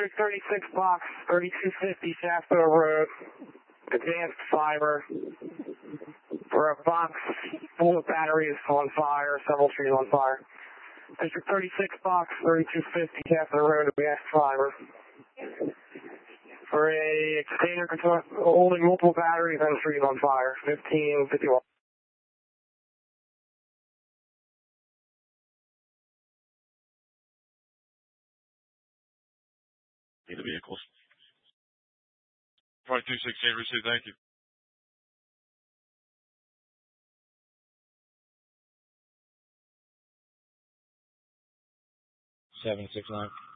District 36 box, 3250 Shaftsville Road, advanced fiber, for a box full of batteries on fire, several trees on fire. District 36 box, 3250 Shaftsville Road, advanced fiber. For a container holding multiple batteries and trees on fire, 1551. The vehicles. 2216 received, thank you. 769.